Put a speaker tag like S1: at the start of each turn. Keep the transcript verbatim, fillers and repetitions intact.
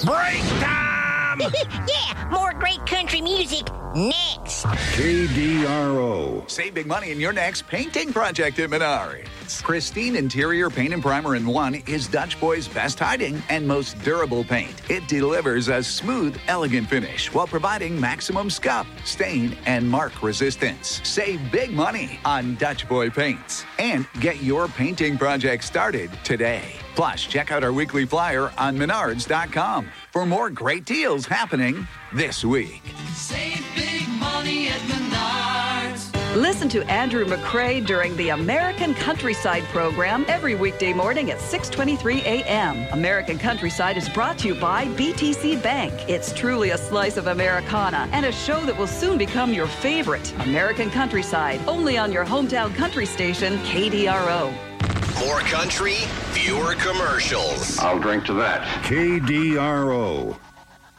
S1: Break time!
S2: Yeah, more great country music next.
S3: K D R O.
S4: Save big money in your next painting project at Menards. Pristine Interior Paint and Primer in One is Dutch Boy's best hiding and most durable paint. It delivers a smooth, elegant finish while providing maximum scuff, stain, and mark resistance. Save big money on Dutch Boy paints and get your painting project started today. Plus, check out our weekly flyer on menards dot com for more great deals happening this week.
S5: Save big money at Menards.
S6: Listen to Andrew McCrae during the American Countryside program every weekday morning at six twenty-three a.m. American Countryside is brought to you by B T C Bank. It's truly a slice of Americana and a show that will soon become your favorite. American Countryside, only on your hometown country station, K D R O.
S7: More country, fewer commercials.
S3: I'll drink to that. K D R O.